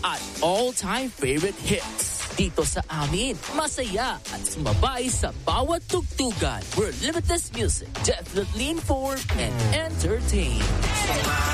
at all-time favorite hits. Dito sa amin, masaya at sumabay sa bawat tugtugan. We're limitless music, definitely informed and entertained.